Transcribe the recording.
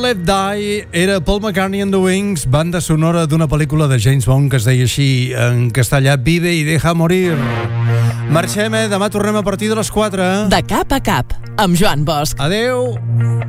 Let Die era Paul McCartney and the Wings, banda sonora d'una pel·lícula de James Bond que es deia així en castellà, Vive y deja morir. Marxem, demà tornem a partir de les 4. De cap a cap, amb Joan Bosch. Adeu.